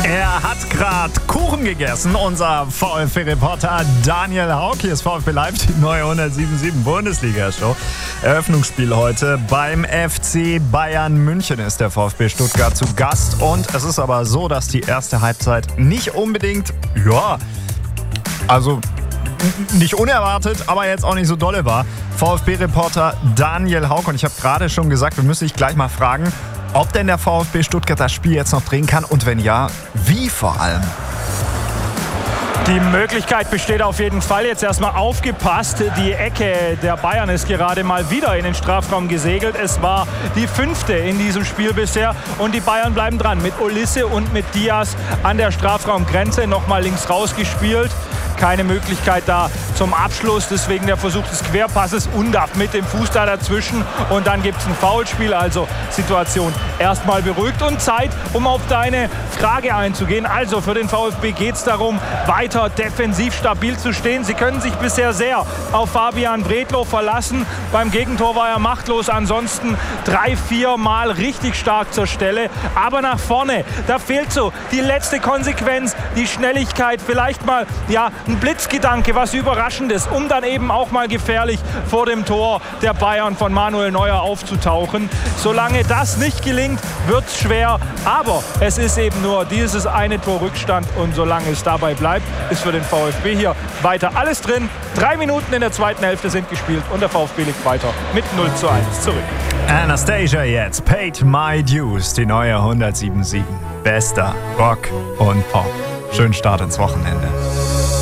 Er hat gerade Kuchen gegessen, unser VfB-Reporter Daniel Hauck. Hier ist VfB Live, die neue 107.7 Bundesliga-Show. Eröffnungsspiel heute beim FC Bayern München ist der VfB Stuttgart zu Gast. Und es ist aber so, dass die erste Halbzeit nicht unbedingt, nicht unerwartet, aber jetzt auch nicht so dolle war. VfB-Reporter Daniel Hauck, und ich habe gerade schon gesagt, wir müssen dich gleich mal fragen, ob denn der VfB Stuttgart das Spiel jetzt noch drehen kann und wenn ja, wie vor allem? Die Möglichkeit besteht auf jeden Fall. Jetzt erstmal aufgepasst. Die Ecke der Bayern ist gerade mal wieder in den Strafraum gesegelt. Es war die 5. in diesem Spiel bisher. Und die Bayern bleiben dran mit Olise und mit Diaz an der Strafraumgrenze. Nochmal links rausgespielt. Keine Möglichkeit da zum Abschluss. Deswegen der Versuch des Querpasses. Undav mit dem Fuß da dazwischen. Und dann gibt es ein Foulspiel. Also Situation erstmal beruhigt. Und Zeit, um auf deine Frage einzugehen. Also für den VfB geht es darum, weiter defensiv stabil zu stehen. Sie können sich bisher sehr auf Fabian Bredlow verlassen. Beim Gegentor war er machtlos. Ansonsten 3-4 Mal richtig stark zur Stelle. Aber nach vorne, da fehlt so die letzte Konsequenz, die Schnelligkeit, vielleicht mal ein Blitzgedanke, was Überraschendes, um dann eben auch mal gefährlich vor dem Tor der Bayern von Manuel Neuer aufzutauchen. Solange das nicht gelingt, wird es schwer. Aber es ist eben nur dieses eine Tor Rückstand und solange es dabei bleibt, ist für den VfB hier weiter alles drin. 3 Minuten in der zweiten Hälfte sind gespielt und der VfB liegt weiter mit 0:1 zurück. Anastasia jetzt, Paid My Dues, die neue 107.7. Bester Rock und Pop. Schönen Start ins Wochenende.